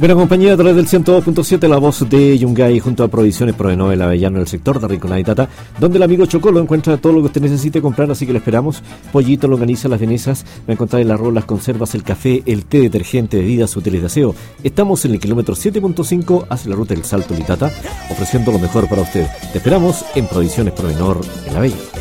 Buena compañía a través del 102.7, la voz de Yungay junto a Provisiones Provenove, el Avellano, el sector de Rinconada y Tata, donde el amigo Chocolo encuentra todo lo que usted necesite comprar, así que le esperamos. Pollito, longaniza, las vienesas, va a encontrar el arroz, las conservas, el café, el té, detergente, bebidas, útiles de aseo. Estamos en el kilómetro 7.5 hacia la ruta del Salto Litata, ofreciendo lo mejor para usted. Te esperamos en Provisiones Provenor, en Avellano.